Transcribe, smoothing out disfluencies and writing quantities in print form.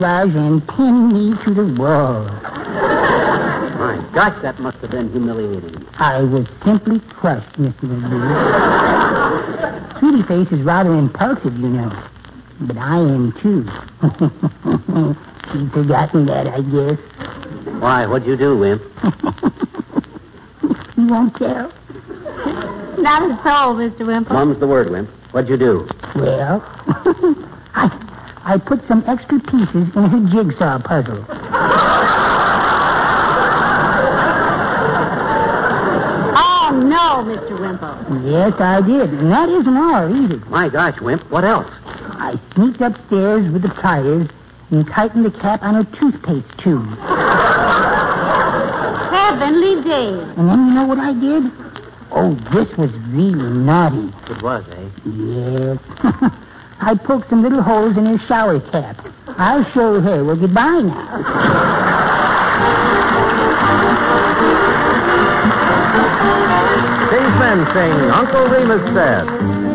and pinned me to the wall. My gosh, that must have been humiliating. I was simply crushed, Mr. McGee. Sweetie Face is rather impulsive, you know. But I am, too. She'd forgotten that, I guess. Why, what'd you do, Wimp? You won't tell? Not at all, Mr. Wimple. Mum's the word, Wimp. What'd you do? Well, I put some extra pieces in her jigsaw puzzle. Oh, no, Mr. Wimple. Yes, I did. And that isn't all, either. My gosh, Wimp, what else? I sneaked upstairs with the pliers and tightened the cap on her toothpaste tube. Heavenly days. And then you know what I did? Oh, this was really naughty. It was, eh? Yes. I poked some little holes in her shower cap. I'll show her. Well, goodbye now. These men sing Uncle Remus Said.